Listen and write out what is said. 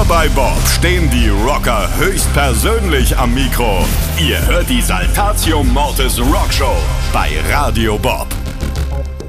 bei Bob stehen die Rocker höchstpersönlich am Mikro. Ihr hört die Saltatio Mortis Rockshow bei Radio Bob.